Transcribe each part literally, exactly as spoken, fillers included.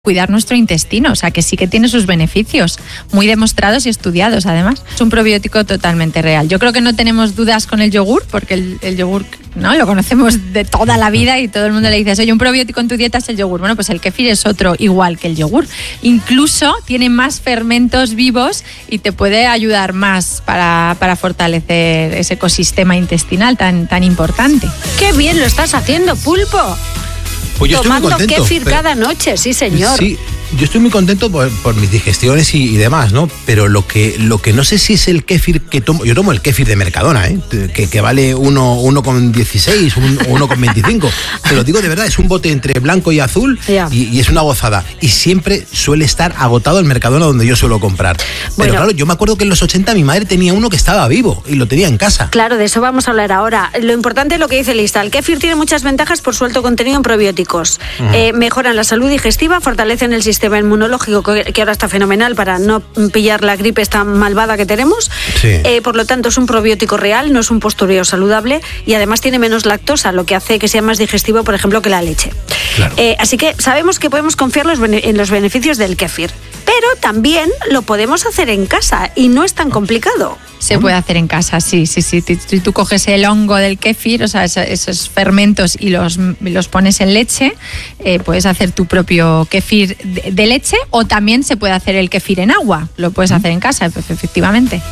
cuidar nuestro intestino, o sea que sí que tiene sus beneficios, muy demostrados y estudiados además. Es un probiótico totalmente real. Yo creo que no tenemos dudas con el yogur, porque el, el yogur, ¿no?, lo conocemos de toda la vida y todo el mundo le dice, oye, un probiótico en tu dieta es el yogur. Bueno, pues el kéfir es otro igual que el yogur. Incluso tiene más fermentos vivos y te puede ayudar más para, para fortalecer ese ecosistema intestinal tan, tan importante. ¡Qué bien lo estás haciendo, Pulpo! Pues yo Tomando estoy muy contento, kéfir pero... cada noche, sí señor. Sí, yo estoy muy contento por, por mis digestiones y, y demás, ¿no? Pero lo que, lo que no sé si es el kéfir que tomo, yo tomo el kéfir de Mercadona, ¿eh? Que, que vale uno con dieciséis, uno con veinticinco. Te lo digo de verdad, es un bote entre blanco y azul y, y es una gozada. Y siempre suele estar agotado el Mercadona donde yo suelo comprar. Pero bueno, claro, yo me acuerdo que en los ochenta mi madre tenía uno que estaba vivo y lo tenía en casa. Claro, de eso vamos a hablar ahora. Lo importante es lo que dice Lisa. El kéfir tiene muchas ventajas por su alto contenido en probióticos. Uh-huh. Eh, mejoran la salud digestiva, fortalecen el sistema inmunológico, que ahora está fenomenal para no pillar la gripe esta malvada que tenemos. Sí. Eh, por lo tanto, es un probiótico real, no es un postureo saludable y además tiene menos lactosa, lo que hace que sea más digestivo, por ejemplo, que la leche. Claro. Eh, así que sabemos que podemos confiar los bene- en los beneficios del kéfir, pero también lo podemos hacer en casa y no es tan complicado. Se puede hacer en casa, sí, sí, sí. Si tú coges el hongo del kéfir, o sea, esos fermentos y los, los pones en leche, eh, puedes hacer tu propio kéfir de, de leche, o también se puede hacer el kéfir en agua. Lo puedes hacer en casa, efectivamente.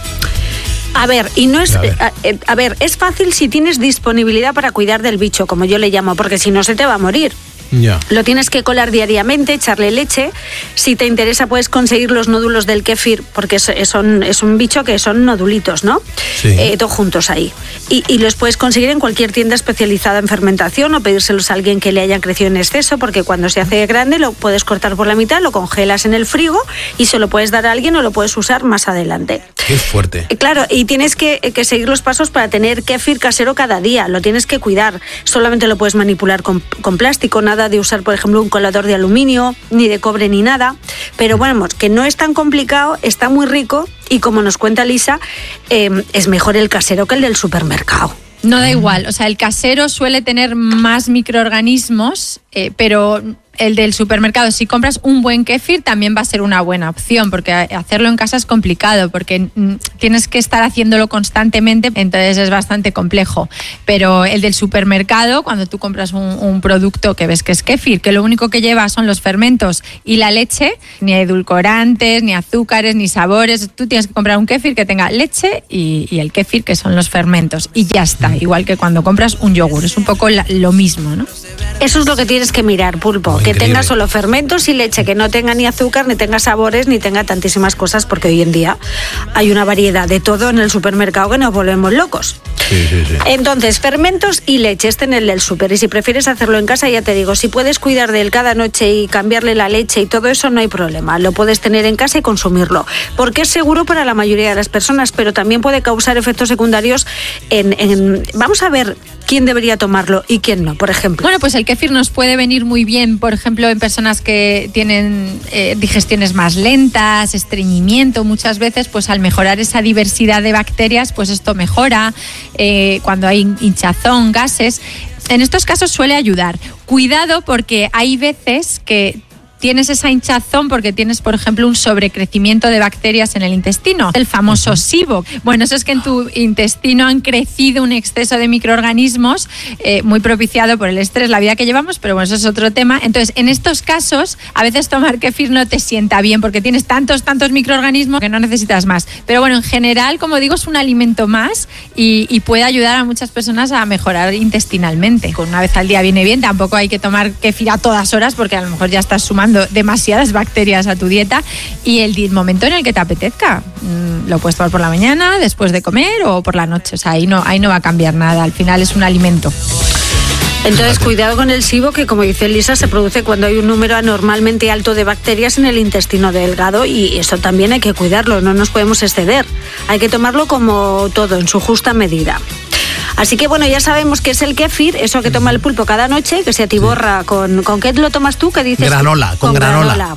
A ver, y no es a ver. A, a ver, es fácil si tienes disponibilidad para cuidar del bicho, como yo le llamo, porque si no se te va a morir. Ya. Lo tienes que colar diariamente, echarle leche. Si te interesa puedes conseguir los nódulos del kéfir, porque es, es, un, es un bicho que son nodulitos, ¿no? Sí. Eh, todos juntos ahí. Y, y los puedes conseguir en cualquier tienda especializada en fermentación o pedírselos a alguien que le haya crecido en exceso, porque cuando se hace grande lo puedes cortar por la mitad, lo congelas en el frigo y se lo puedes dar a alguien o lo puedes usar más adelante. Qué fuerte. Eh, Claro, y tienes que, que seguir los pasos para tener kéfir casero cada día. Lo tienes que cuidar. Solamente lo puedes manipular con, con plástico, nada de usar, por ejemplo, un colador de aluminio, ni de cobre, ni nada. Pero bueno, que no es tan complicado, está muy rico y como nos cuenta Lisa, eh, es mejor el casero que el del supermercado. No da igual, o sea, el casero suele tener más microorganismos, eh, pero el del supermercado, si compras un buen kéfir, también va a ser una buena opción, porque hacerlo en casa es complicado, porque tienes que estar haciéndolo constantemente, entonces es bastante complejo. Pero el del supermercado, cuando tú compras un, un producto que ves que es kéfir, que lo único que lleva son los fermentos y la leche, ni edulcorantes, ni azúcares, ni sabores, tú tienes que comprar un kéfir que tenga leche y, y el kéfir, que son los fermentos, y ya está, igual que cuando compras un yogur, es un poco la, lo mismo, ¿no? Eso es lo que tienes que mirar, Pulpo, Oh, que increíble. tenga solo fermentos y leche, que no tenga ni azúcar, ni tenga sabores, ni tenga tantísimas cosas, porque hoy en día hay una variedad de todo en el supermercado que nos volvemos locos. Sí, sí, sí. Entonces, fermentos y leche, este en el del súper. Y si prefieres hacerlo en casa, ya te digo, si puedes cuidar de él cada noche y cambiarle la leche y todo eso, no hay problema. Lo puedes tener en casa y consumirlo. Porque es seguro para la mayoría de las personas, pero también puede causar efectos secundarios en... en vamos a ver quién debería tomarlo y quién no, por ejemplo. Bueno, pues el kéfir nos puede venir muy bien, por ejemplo, en personas que tienen eh, digestiones más lentas, estreñimiento, muchas veces, pues al mejorar esa diversidad de bacterias, pues esto mejora. Eh, cuando hay hinchazón, gases, en estos casos suele ayudar. Cuidado, porque hay veces que tienes esa hinchazón porque tienes, por ejemplo, un sobrecrecimiento de bacterias en el intestino, el famoso SIBO. Bueno, eso es que en tu intestino han crecido un exceso de microorganismos eh, muy propiciado por el estrés, la vida que llevamos, pero bueno, eso es otro tema. Entonces, en estos casos, a veces tomar kéfir no te sienta bien porque tienes tantos, tantos microorganismos que no necesitas más. Pero bueno, en general, como digo, es un alimento más y, y puede ayudar a muchas personas a mejorar intestinalmente. Con una vez al día viene bien, tampoco hay que tomar kéfir a todas horas porque a lo mejor ya estás sumando demasiadas bacterias a tu dieta, y el momento en el que te apetezca. Lo puedes tomar por la mañana, después de comer o por la noche. O sea, ahí no, ahí no va a cambiar nada. Al final es un alimento. Entonces, cuidado con el SIBO, que como dice Lisa, se produce cuando hay un número anormalmente alto de bacterias en el intestino delgado, y eso también hay que cuidarlo, no nos podemos exceder. Hay que tomarlo como todo, en su justa medida. Así que bueno, ya sabemos que es el kéfir, eso que toma el Pulpo cada noche, que se atiborra con... ¿Con qué lo tomas tú? ¿Qué dices? Granola, con, con granola. granola.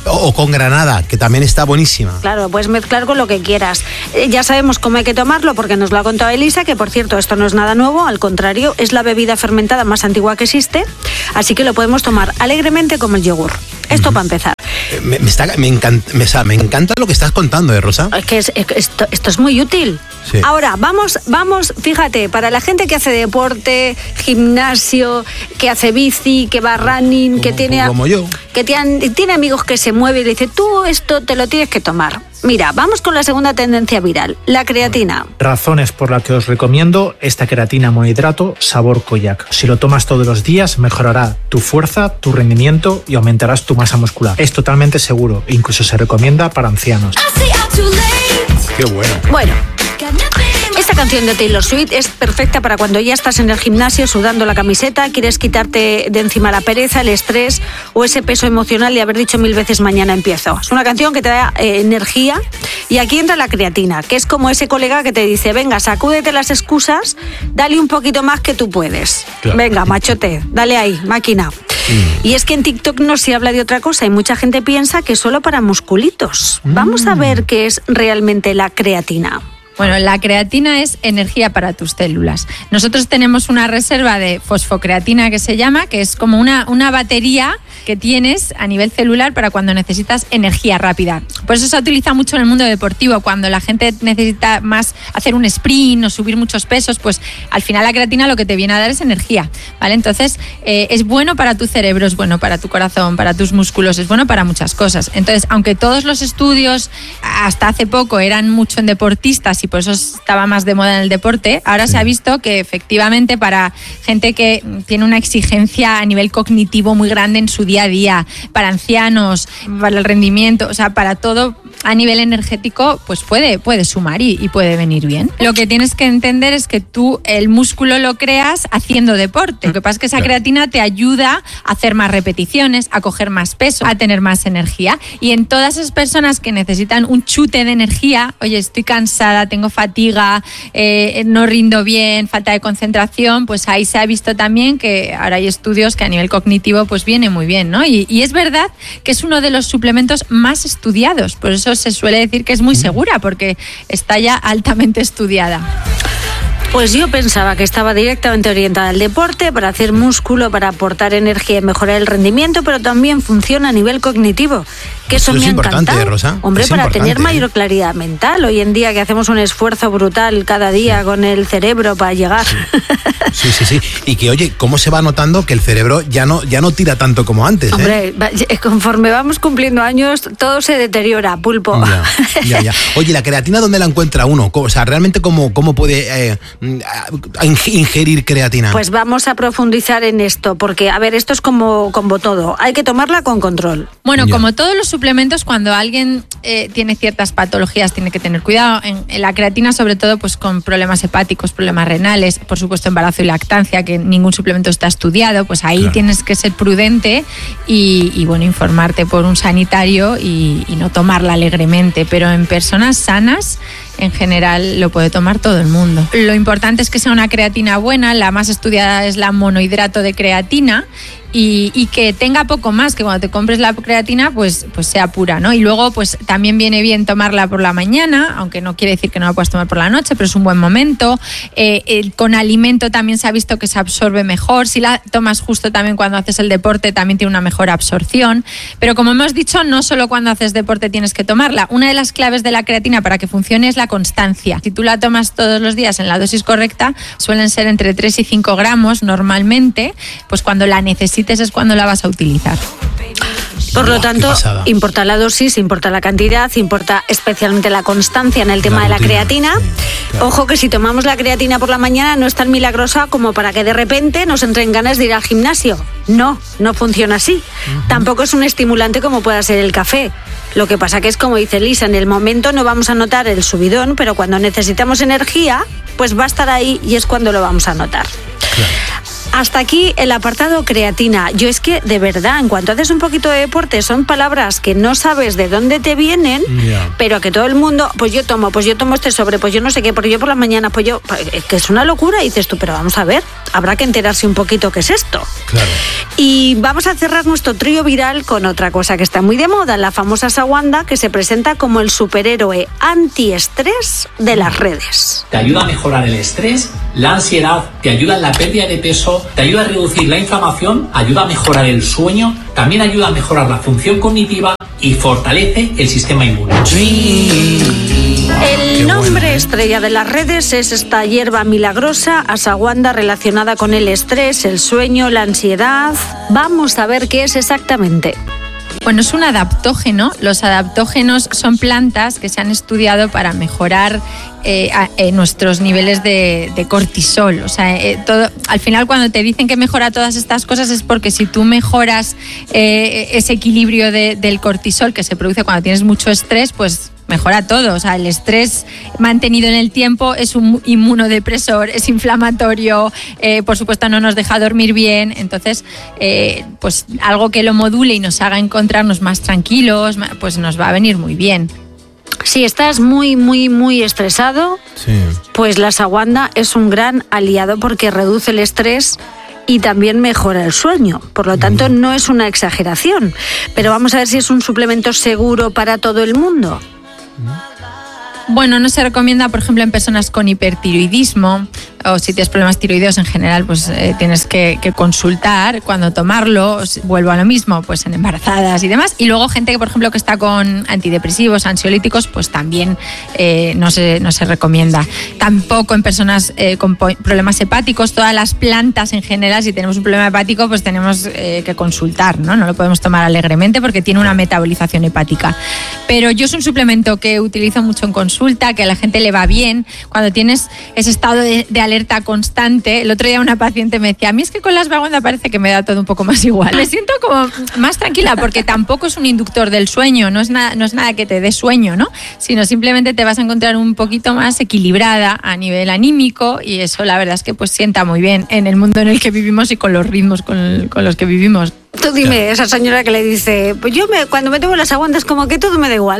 O, o con granada, que también está buenísima. Claro, puedes mezclar con lo que quieras. Eh, ya sabemos cómo hay que tomarlo porque nos lo ha contado Elisa, que por cierto, esto no es nada nuevo, al contrario, es la bebida fermentada más antigua que existe, así que lo podemos tomar alegremente como el yogur. Esto uh-huh. para empezar. Eh, me, me, está, me, encanta, me, me encanta lo que estás contando, ¿eh, Rosa? Es que es, es, esto, esto es muy útil. Sí. Ahora, vamos, vamos, fíjate, para la gente que hace deporte, gimnasio, que hace bici, que va running, como, que tiene, como yo. que tiene, tiene amigos que se mueven y le dice, tú esto te lo tienes que tomar. Mira, vamos con la segunda tendencia viral, la creatina. Razones por las que os recomiendo esta creatina monohidrato sabor Koyak. Si lo tomas todos los días, mejorará tu fuerza, tu rendimiento y aumentarás tu masa muscular. Es totalmente seguro, incluso se recomienda para ancianos. Qué bueno. Bueno. Esta canción de Taylor Swift es perfecta para cuando ya estás en el gimnasio sudando la camiseta, quieres quitarte de encima la pereza, el estrés o ese peso emocional de haber dicho mil veces mañana empiezo. Es una canción que te da eh, energía y aquí entra la creatina, que es como ese colega que te dice, venga, sacúdete las excusas, dale un poquito más que tú puedes. Claro. Venga, machote, dale ahí, máquina. Mm. Y es que en TikTok no se habla de otra cosa y mucha gente piensa que es solo para musculitos. Mm. Vamos a ver qué es realmente la creatina. Bueno, la creatina es energía para tus células. Nosotros tenemos una reserva de fosfocreatina que se llama, que es como una, una batería que tienes a nivel celular para cuando necesitas energía rápida. Por eso se utiliza mucho en el mundo deportivo, cuando la gente necesita más hacer un sprint o subir muchos pesos, pues al final la creatina lo que te viene a dar es energía, ¿vale? Entonces, eh, es bueno para tu cerebro, es bueno para tu corazón, para tus músculos, es bueno para muchas cosas. Entonces, aunque todos los estudios hasta hace poco eran mucho en deportistas y por eso estaba más de moda en el deporte, ahora sí. se ha visto que efectivamente para gente que tiene una exigencia a nivel cognitivo muy grande en su día a día, para ancianos, para el rendimiento, o sea, para todo a nivel energético, pues puede, puede sumar y, y puede venir bien. Lo que tienes que entender es que tú el músculo lo creas haciendo deporte. Lo que pasa es que esa creatina te ayuda a hacer más repeticiones, a coger más peso, a tener más energía. Y en todas esas personas que necesitan un chute de energía, oye, estoy cansada, tengo fatiga, eh, no rindo bien, falta de concentración, pues ahí se ha visto también que ahora hay estudios que a nivel cognitivo pues viene muy bien, ¿no? Y, y es verdad que es uno de los suplementos más estudiados, por eso se suele decir que es muy segura, porque está ya altamente estudiada. Pues yo pensaba que estaba directamente orientada al deporte, para hacer músculo, para aportar energía y mejorar el rendimiento, pero también funciona a nivel cognitivo. Que eso, eso me ha encantado. Rosa. Hombre, es para tener mayor claridad mental. Hoy en día que hacemos un esfuerzo brutal cada día sí. con el cerebro para llegar. Sí. sí, sí, sí. Y que, oye, ¿cómo se va notando que el cerebro ya no, ya no tira tanto como antes? Hombre, ¿eh? conforme vamos cumpliendo años, todo se deteriora, pulpo. Ya, ya, ya. Oye, ¿la creatina dónde la encuentra uno? O sea, ¿realmente cómo, cómo puede eh, ingerir creatina? Pues vamos a profundizar en esto, porque, a ver, esto es como, como todo. Hay que tomarla con control. Bueno, ya. como todos los suplementos, cuando alguien eh, tiene ciertas patologías tiene que tener cuidado. En, en la creatina, sobre todo, pues con problemas hepáticos, problemas renales, por supuesto embarazo y lactancia, que ningún suplemento está estudiado, pues ahí claro. tienes que ser prudente y, y bueno, informarte por un sanitario y, y no tomarla alegremente. Pero en personas sanas, en general, lo puede tomar todo el mundo. Lo importante es que sea una creatina buena, la más estudiada es la monohidrato de creatina. Y, y que tenga poco más, que cuando te compres la creatina pues, pues sea pura, ¿no? Y luego pues también viene bien tomarla por la mañana, aunque no quiere decir que no la puedas tomar por la noche, pero es un buen momento. Eh, eh, con alimento también se ha visto que se absorbe mejor. Si la tomas justo también cuando haces el deporte también tiene una mejor absorción. Pero como hemos dicho, no solo cuando haces deporte tienes que tomarla. Una de las claves de la creatina para que funcione es la constancia. Si tú la tomas todos los días en la dosis correcta, suelen ser entre tres y cinco gramos normalmente, pues cuando la necesites es cuando la vas a utilizar. Por lo tanto, importa la dosis, importa la cantidad, importa especialmente la constancia en el tema la de la creatina. Sí, claro. Ojo que si tomamos la creatina por la mañana no es tan milagrosa como para que de repente nos entren ganas de ir al gimnasio. No, no funciona así. Uh-huh. Tampoco es un estimulante como pueda ser el café. Lo que pasa que es como dice Lisa, en el momento no vamos a notar el subidón, pero cuando necesitamos energía, pues va a estar ahí y es cuando lo vamos a notar. Claro. Hasta aquí el apartado creatina. Yo es que, de verdad, en cuanto haces un poquito de deporte, son palabras que no sabes de dónde te vienen, yeah. pero que todo el mundo, pues yo tomo, pues yo tomo este sobre, pues yo no sé qué, porque yo por las mañanas, pues yo, pues, que es una locura. Y dices tú, pero vamos a ver, habrá que enterarse un poquito qué es esto. Claro. Y vamos a cerrar nuestro trío viral con otra cosa que está muy de moda, la famosa Ashwagandha, que se presenta como el superhéroe antiestrés de las redes. Te ayuda a mejorar el estrés, la ansiedad, te ayuda en la pérdida de peso, te ayuda a reducir la inflamación, ayuda a mejorar el sueño, también ayuda a mejorar la función cognitiva y fortalece el sistema inmune. El nombre estrella de las redes es esta hierba milagrosa, Ashwagandha, relacionada con el estrés, el sueño, la ansiedad. Vamos a ver qué es exactamente. Bueno, es un adaptógeno. Los adaptógenos son plantas que se han estudiado para mejorar eh, a, eh, nuestros niveles de, de cortisol. O sea, eh, todo, al final cuando te dicen que mejora todas estas cosas es porque si tú mejoras eh, ese equilibrio de, del cortisol que se produce cuando tienes mucho estrés, pues mejora todo. O sea, el estrés mantenido en el tiempo es un inmunodepresor, es inflamatorio, eh, por supuesto no nos deja dormir bien. Entonces, eh, pues algo que lo module y nos haga encontrarnos más tranquilos, pues nos va a venir muy bien. Si estás muy, muy, muy estresado, sí. pues la Ashwagandha es un gran aliado porque reduce el estrés y también mejora el sueño. Por lo tanto, no es una exageración. Pero vamos a ver si es un suplemento seguro para todo el mundo. Bueno, no se recomienda, por ejemplo, en personas con hipertiroidismo o si tienes problemas tiroideos en general, pues eh, tienes que, que consultar cuando tomarlo. Vuelvo a lo mismo, pues en embarazadas y demás. Y luego gente que, por ejemplo, que está con antidepresivos, ansiolíticos, pues también eh, no, se, no se recomienda. Tampoco en personas eh, con problemas hepáticos. Todas las plantas en general, si tenemos un problema hepático, pues tenemos eh, que consultar, ¿no? No lo podemos tomar alegremente porque tiene una metabolización hepática. Pero yo es un suplemento que utilizo mucho en consulta, que a la gente le va bien. Cuando tienes ese estado de, de alerta constante, el otro día una paciente me decía, a mí es que con las Ashwagandha parece que me da todo un poco más igual. Me siento como más tranquila porque tampoco es un inductor del sueño, no es nada, no es nada que te dé sueño, ¿no? Sino simplemente te vas a encontrar un poquito más equilibrada a nivel anímico y eso la verdad es que pues sienta muy bien en el mundo en el que vivimos y con los ritmos con, con los que vivimos. Tú dime, esa señora que le dice, pues yo me, cuando me tomo las Ashwagandha es como que todo me da igual.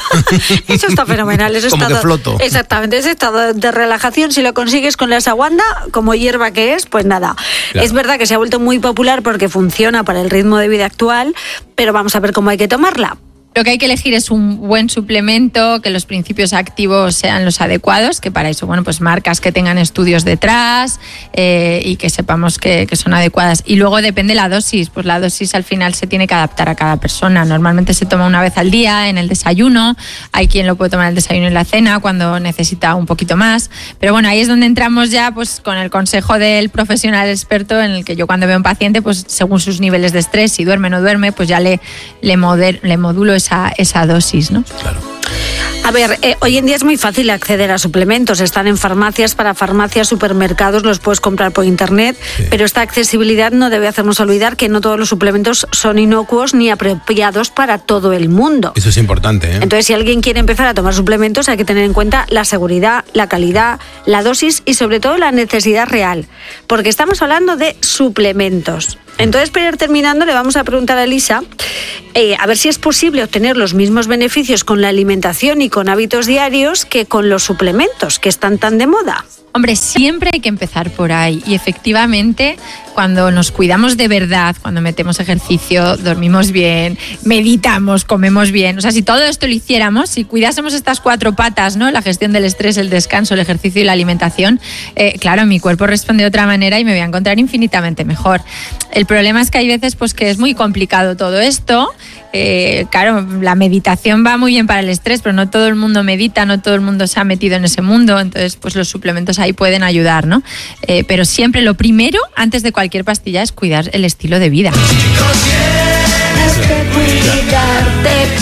Eso está fenomenal. Ese como estado, que floto. Exactamente, ese estado de relajación, si lo consigues con la Ashwagandha, como hierba que es, pues nada. Claro. Es verdad que se ha vuelto muy popular porque funciona para el ritmo de vida actual, pero vamos a ver cómo hay que tomarla. Lo que hay que elegir es un buen suplemento, que los principios activos sean los adecuados, que para eso, bueno, pues marcas que tengan estudios detrás eh, y que sepamos que, que son adecuadas. Y luego depende la dosis, pues la dosis al final se tiene que adaptar a cada persona. Normalmente se toma una vez al día en el desayuno, hay quien lo puede tomar en el desayuno y en la cena cuando necesita un poquito más. Pero bueno, ahí es donde entramos ya pues con el consejo del profesional experto, en el que yo cuando veo a un paciente, pues según sus niveles de estrés, si duerme o no duerme, pues ya le, le, moder, le modulo Esa, esa dosis, ¿no? Claro. A ver, eh, hoy en día es muy fácil acceder a suplementos. Están en farmacias, para farmacias, supermercados, los puedes comprar por internet, sí. Pero esta accesibilidad no debe hacernos olvidar que no todos los suplementos son inocuos ni apropiados para todo el mundo. Eso es importante, ¿eh? Entonces, si alguien quiere empezar a tomar suplementos, hay que tener en cuenta la seguridad, la calidad, la dosis y sobre todo la necesidad real, porque estamos hablando de suplementos. Entonces, para ir terminando, le vamos a preguntar a Elisa eh, a ver si es posible obtener los mismos beneficios con la alimentación y con hábitos diarios que con los suplementos que están tan de moda. Hombre, siempre hay que empezar por ahí y efectivamente cuando nos cuidamos de verdad, cuando metemos ejercicio, dormimos bien, meditamos, comemos bien, o sea, si todo esto lo hiciéramos, si cuidásemos estas cuatro patas, ¿no? La gestión del estrés, el descanso, el ejercicio y la alimentación, eh, claro, mi cuerpo responde de otra manera y me voy a encontrar infinitamente mejor. El problema es que hay veces pues que es muy complicado todo esto. Eh, claro, la meditación va muy bien para el estrés, pero no todo el mundo medita, no todo el mundo se ha metido en ese mundo, entonces pues los suplementos ahí pueden ayudar, ¿no? Eh, pero siempre lo primero, antes de cualquier pastilla, es cuidar el estilo de vida. Tienes que cuidarte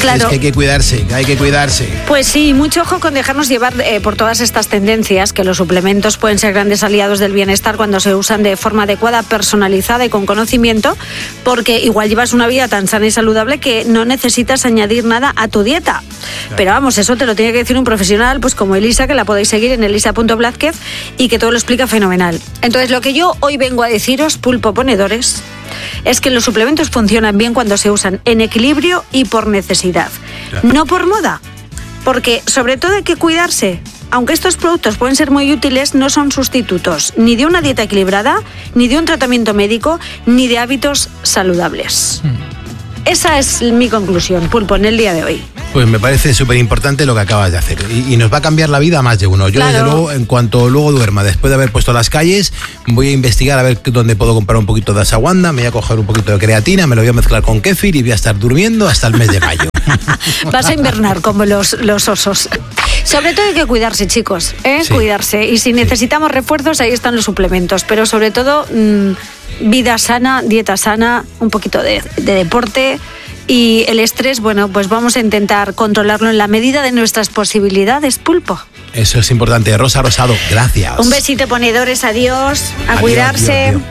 Claro. Es que hay que cuidarse, que hay que cuidarse. Pues sí, mucho ojo con dejarnos llevar eh, por todas estas tendencias, que los suplementos pueden ser grandes aliados del bienestar cuando se usan de forma adecuada, personalizada y con conocimiento, porque igual llevas una vida tan sana y saludable que no necesitas añadir nada a tu dieta. Claro. Pero vamos, eso te lo tiene que decir un profesional, pues como Elisa, que la podéis seguir en elisa punto blázquez y que todo lo explica fenomenal. Entonces, lo que yo hoy vengo a deciros, pulpo ponedores, es que los suplementos funcionan bien cuando se usan en equilibrio y por necesidad, claro. No por moda, porque sobre todo hay que cuidarse. Aunque estos productos pueden ser muy útiles, no son sustitutos ni de una dieta equilibrada, ni de un tratamiento médico, ni de hábitos saludables. Hmm. Esa es mi conclusión, Pulpo, en el día de hoy. Pues me parece súper importante lo que acabas de hacer y, y nos va a cambiar la vida a más de uno. Yo, claro. Desde luego, en cuanto luego duerma, después de haber puesto las calles, voy a investigar a ver dónde puedo comprar un poquito de ashwagandha, me voy a coger un poquito de creatina, me lo voy a mezclar con kéfir y voy a estar durmiendo hasta el mes de mayo. Vas a invernar como los, los osos. Sobre todo hay que cuidarse, chicos, ¿eh? Sí. Cuidarse. Y si necesitamos refuerzos, ahí están los suplementos. Pero sobre todo, mmm, vida sana, dieta sana, un poquito de, de deporte. Y el estrés, bueno, pues vamos a intentar controlarlo en la medida de nuestras posibilidades, Pulpo. Eso es importante. Rosa Rosado, gracias. Un besito, ponedores, adiós, a adiós, cuidarse. Dios, Dios.